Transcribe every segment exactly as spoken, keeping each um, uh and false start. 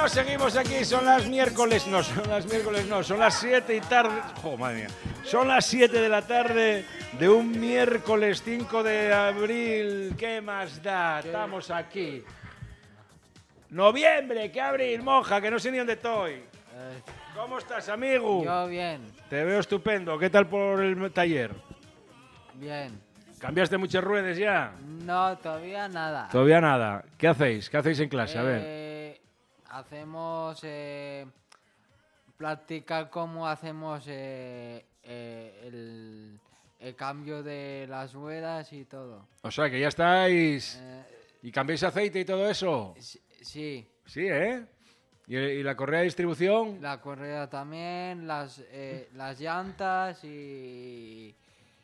Bueno, seguimos aquí, son las miércoles, no, son las miércoles, no, son las siete y tarde, oh, madre mía, son las siete de la tarde de un miércoles cinco de abril, ¿qué más da? Estamos aquí. Noviembre, ¿qué abril, moja? Que no sé ni dónde estoy. ¿Cómo estás, amigo? Yo bien. Te veo estupendo, ¿qué tal por el taller? Bien. ¿Cambiaste muchas ruedas ya? No, todavía nada. Todavía nada. ¿Qué hacéis? ¿Qué hacéis en clase? A ver. Eh, hacemos eh, practicar cómo hacemos eh, eh, el, el cambio de las ruedas y todo. O sea, que ya estáis... Eh, ¿Y cambiáis aceite y todo eso? sí. Sí, ¿eh? ¿Y, y la correa de distribución? La correa también, las, eh, las llantas y,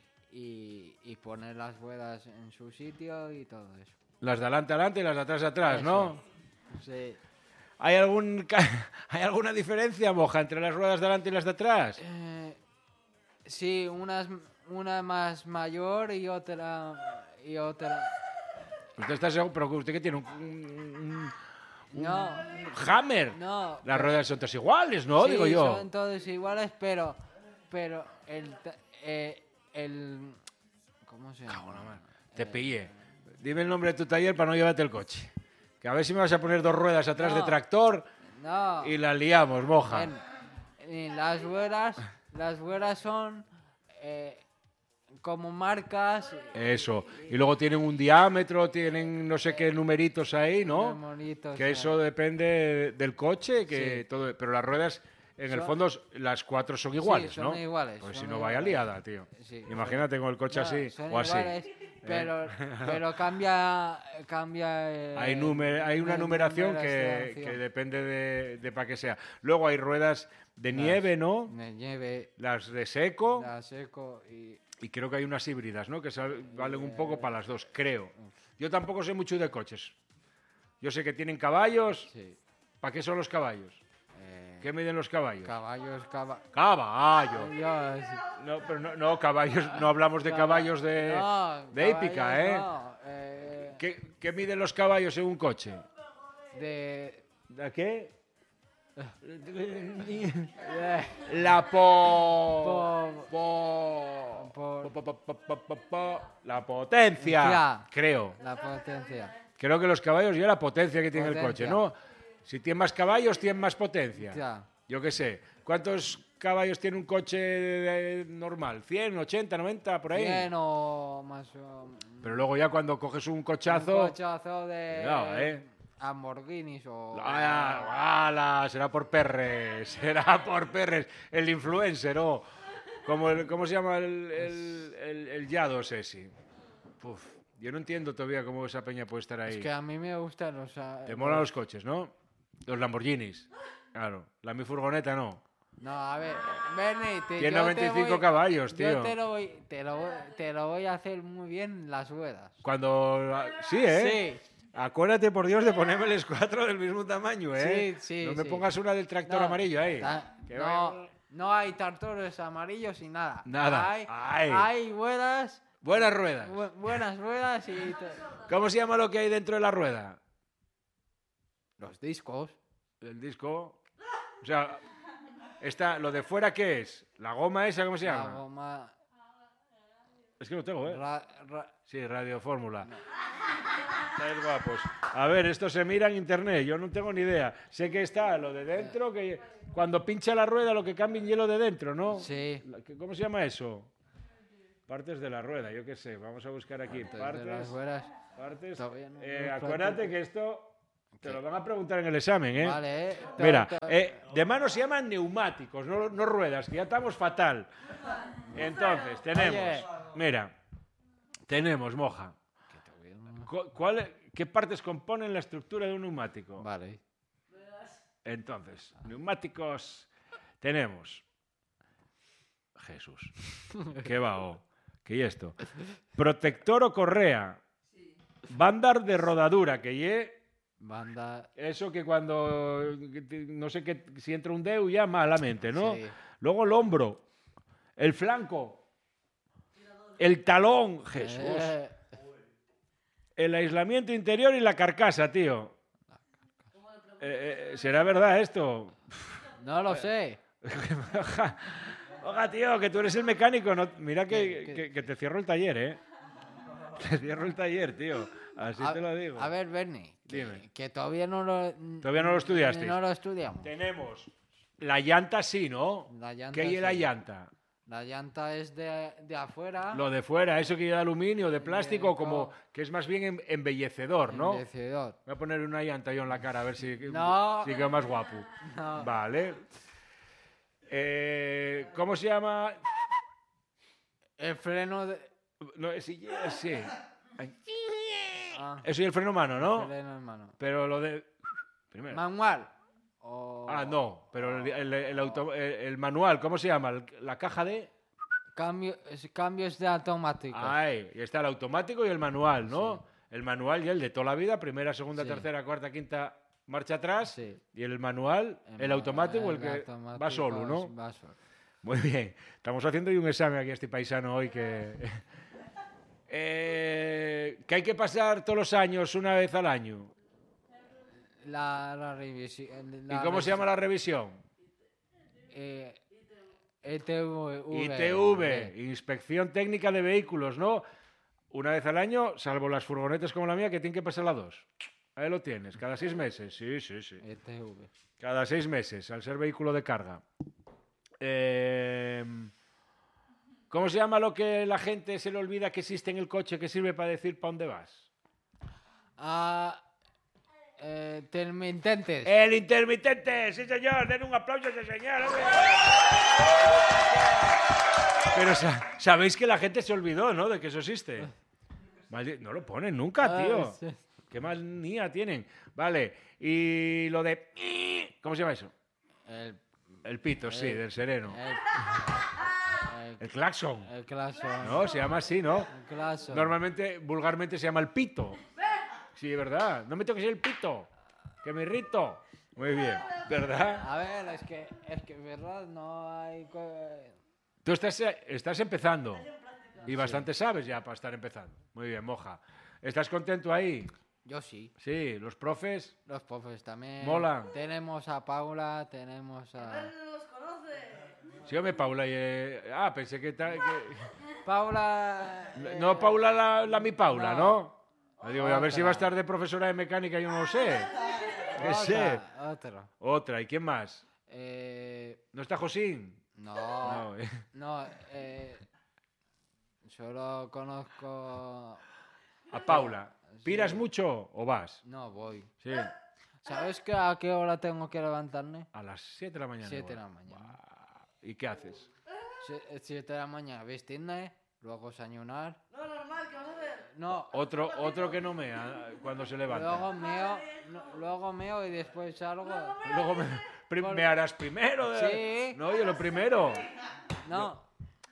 y, y poner las ruedas en su sitio y todo eso. Las de adelante adelante y las de atrás atrás, Eso. ¿no? Sí. ¿Hay, algún, ca- ¿Hay alguna diferencia, moja, entre las ruedas de adelante y las de atrás? Eh, sí, una, es- una más mayor y otra... Y otra... ¿Usted está seguro? ¿Pero usted qué tiene? ¿Un, un- un- No, un hammer? no. Las ruedas son todas iguales, ¿no? Sí, Digo yo. son todos iguales, pero... Pero el... ta- eh, el ¿cómo se llama? Te pillé. Dime el nombre de tu taller para no llevarte el coche. Que a ver si me vas a poner dos ruedas atrás No. de tractor No. y las liamos, moja. En- en las ruedas, las ruedas son eh, como marcas. Eso. Y luego tienen un diámetro, tienen no sé qué numeritos ahí, ¿no? Muy bonitos, Que eh. eso depende del coche, que Sí. todo, pero las ruedas, en el Son- fondo, las cuatro son iguales, son ¿no? iguales, Pues si son no vaya iguales. liada, tío. Sí. Imagínate con el coche No, así son o así. iguales, pero, pero cambia, cambia eh, Hay, numer- hay una la numeración que, numeración. que depende de, de para qué sea. Luego hay ruedas de nieve, ¿no? De nieve, Las de seco. la seco y... Y creo que hay unas híbridas, ¿no? Que sal- valen un poco para las dos, creo. Yo tampoco sé mucho de coches. Yo sé que tienen caballos. Sí. ¿Para qué son los caballos? eh, ¿Qué miden los caballos? caballos, caba- Caballo. Yo, sí. No, pero no, no, caballos, no hablamos de Caba- caballos de, No, de hípica, caballos ¿eh? no, eh, ¿Qué, qué miden los caballos en un coche? de... ¿De qué? eh, La po... Po- po- por- po- po- po- po- po- po- La potencia. Ya. Creo. la potencia. Creo que los caballos ya la potencia que tiene el Potencia. coche, ¿no? Si tiene más caballos, tiene más potencia. Ya. Yo qué sé. ¿Cuántos caballos tiene un coche de- de- normal? ¿cien, ochenta, noventa, por ahí? cien o más o... Pero luego ya cuando coges un Un cochazo... cochazo de... Cuidado, ¿eh? Lamborghinis o... ¡Ala! ¡Ala! Será por perres. Será por perres. El influencer, ¿o? Como el, ¿Cómo se llama el, el, el, el Yados ese? Uf, yo no entiendo todavía cómo esa peña puede estar ahí. Es que a mí me gustan los... ah, Te molan los coches, ¿no? Los Lamborghinis. Claro. La mi furgoneta no. No, a ver, Bernie, te, Tiene yo noventa y cinco te voy- caballos, tío. Yo te lo, voy, te, lo, voy- te lo voy a hacer muy bien las ruedas. Cuando... Sí, ¿eh? Sí. Acuérdate, por Dios, de ponérmeles cuatro del mismo tamaño, ¿eh? Sí, sí, No me sí. pongas una del tractor No, amarillo ahí. ta- Que no, vaya- no hay tractores amarillos y nada. Nada. Hay, Ay. hay ruedas, Buenas ruedas. bu- buenas ruedas y to- ¿Cómo se llama lo que hay dentro de la rueda? los discos. El disco. O sea, está, lo de fuera, ¿qué es? ¿La goma esa, cómo se La llama? goma... Es que lo tengo, ¿eh? ra- ra- Sí, Radio Fórmula. Estáis guapos. A ver, esto se mira en internet, yo no tengo ni idea. Sé que está lo de dentro, que cuando pincha la rueda lo que cambia en hielo de dentro, ¿no? Sí. La- que- ¿Cómo se llama eso? Partes de la rueda, yo qué sé. Vamos a buscar aquí. de las Partes. ruedas. Partes. Todavía no- Eh, no acuérdate practico. que esto te ¿Qué? lo van a preguntar en el examen, ¿eh? Vale, eh. To- Mira, to- eh, de mano se llaman neumáticos, no, no ruedas, que ya estamos fatal. Entonces, tenemos, Oye. mira, tenemos, moja. Cu- ¿Cuál, ¿Qué partes componen la estructura de un neumático? Vale. Entonces, neumáticos tenemos. Jesús. ¿Qué va? oh? ¿Qué y esto? Protector o correa. Banda de rodadura, que ye Banda... eso que cuando que te- no sé qué si entra un dedo ya malamente, ¿no? Sí. Luego el hombro, el flanco, el talón, Jesús, Eh, el aislamiento interior y la carcasa, tío. Eh, eh, ¿Será verdad esto? No lo sé. Oja, oja, tío, que tú eres el mecánico. No, mira que, ¿Qué- qué? que- que te cierro el taller, ¿eh? Te cierro el taller, tío. Así A, te lo digo. a ver, Bernie, que, Dime. que todavía no lo... Todavía no lo estudiasteis. No lo estudiamos. Tenemos la llanta, sí, ¿no? La llanta ¿Qué hay en la sí. llanta? La llanta es de, de afuera. Lo de fuera, eso que lleva aluminio, de plástico, De como co- que es más bien em- embellecedor, ¿no? Embellecedor. Voy a poner una llanta yo en la cara a ver si, No. si quedo más guapo. No. Vale. Eh, ¿Cómo se llama? El freno de... No, sí, sí. Ay, Ah, Eso y el freno mano, ¿no? freno en mano. Pero lo de... Primero. Manual. O Ah, no, pero el, el- el auto- el- el manual, ¿cómo se llama? El- La caja de... Cambio, es- cambios de automáticos. Ay, y está el automático y el manual, ¿no? El manual y el de toda la vida, primera, segunda, Sí. tercera, cuarta, quinta, marcha atrás. Sí. Y el manual, el, ma- automático, el, el que automático va solo, ¿no? es- va solo. Muy bien. Estamos haciendo hoy un examen aquí a este paisano hoy que... Eh, que hay que pasar todos los años, una vez al año. La, la revisión. ¿Y cómo se llama la revisión? Eh, I T V. I T V, Inspección Técnica de Vehículos, ¿no? Una vez al año, salvo las furgonetas como la mía, que tienen que pasar la dos. Ahí lo tienes, cada seis meses. Sí, sí, sí. I T V. Cada seis meses, al ser vehículo de carga. Eh, ¿Cómo se llama lo que la gente se le olvida que existe en el coche que sirve para decir para dónde vas? Ah, eh, intermitentes. ¡El intermitente! ¡Sí, señor! ¡Den un aplauso a ese señor! ¡Hombre! Pero sa- sabéis que la gente se olvidó, ¿no? De que eso existe. Maldi- No lo ponen nunca, Ah, tío. sí. Qué manía tienen. Vale. Y lo de... ¿Cómo se llama eso? El, El pito, sí, El- del sereno. el, El claxon. el claxon. No, se llama así, ¿no? El claxon. Normalmente, vulgarmente se llama el pito. Sí, ¿verdad? No me toques el pito, que me irrito. Muy bien, ¿verdad? A ver, es que, es que, verdad, no hay... co- Tú estás, eh, estás empezando y bastante sabes ya para estar empezando. Muy bien, moja. ¿Estás contento ahí? Yo sí. Sí, los profes. Los profes también. Molan. Tenemos a Paula, tenemos a... los conoce. Sí, hombre, Paula. y, eh, Ah, pensé que, ta- que- Paula... eh, No, Paula la, la mi Paula, ¿no? No. Digo, a ver si va a Otra. estar de profesora de mecánica, yo no lo sé. ¿Qué sé? Otra, otra. Otra, ¿y quién más? Eh, ¿No está Josín? no, No, eh. no, eh, solo conozco... A Paula. Sí. ¿Piras mucho o vas? No, voy. Sí. ¿Sabes que a qué hora tengo que levantarme? A las siete de la mañana. Siete de igual. la mañana. Buah. ¿Y qué haces? Sie- Siete de la mañana, vestirme, luego desayunar. No, normal, ¿qué vas a hacer? No, Otro, otro que no mea cuando se levanta. luego meo, no, luego meo y después salgo. Luego me, pri- Por- me harás primero. de- Sí. No, yo lo primero. No,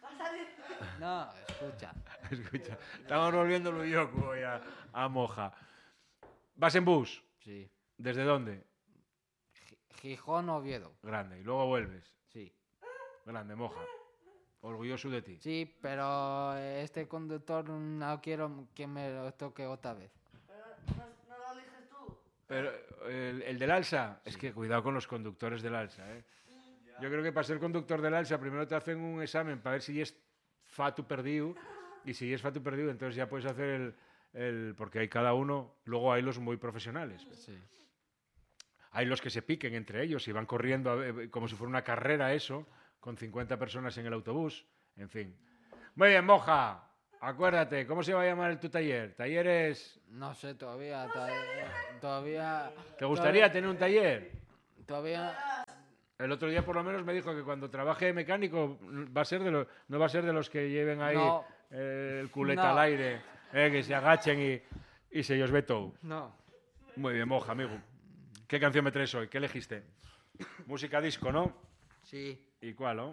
no, escucha. Escucha, estamos volviendo yo hoy a, a Moja. ¿Vas en bus? Sí. ¿Desde dónde? Gi- Gijón, Oviedo. Grande. Y luego vuelves. Sí. Grande, Moja. Orgulloso de ti. Sí, pero este conductor no quiero que me lo toque otra vez. Pero no, no lo eliges tú. Pero el, el del Alsa, es que cuidado con los conductores del Alsa, ¿eh? Yo creo que para ser conductor del Alsa primero te hacen un examen para ver si es fatu perdido y si es fatu perdido entonces ya puedes hacer el, el... porque hay cada uno, luego hay los muy profesionales. Sí. Hay los que se piquen entre ellos y van corriendo a ver, como si fuera una carrera eso, con cincuenta personas en el autobús, en fin. Muy bien, Moja, acuérdate, ¿cómo se va a llamar tu taller? ¿Talleres? No sé todavía, todavía, todavía, ¿Te gustaría tener un taller? todavía, El otro día por lo menos me dijo que cuando trabaje de mecánico va a ser de los, no va a ser de los que lleven ahí No. eh, el culeta No. al aire, eh, que se agachen y, y se os ve todo. no. Muy bien, Moja, amigo. ¿Qué canción me traes hoy? ¿Qué elegiste? Música disco, ¿no? Sí, ¿Y cuál, no?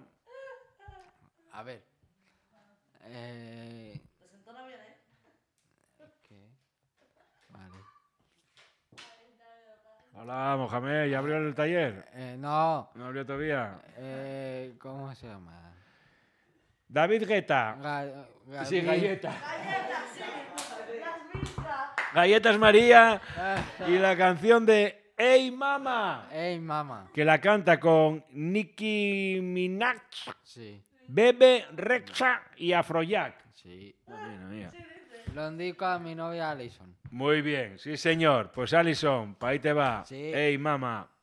a ver. Eh, Desentona bien, ¿eh? ¿qué? Vale. Hola, Mohamed, ¿ya abrió el taller? Eh, no, ¿No abrió todavía? eh, ¿cómo se llama? David Guetta. Ga- Sí, Gabriel- galleta. Galletas, sí. Las mismas. Galletas María Ah, y la canción de Ey Mama, Ey, mamá. que la canta con Nicki Minaj, Sí, Bebe, Rexha y Afrojack. sí. Mira, mira. Lo indico a mi novia Alison. Muy bien, sí señor. Pues Alison, pa' ahí te va. Sí. Ey Mama.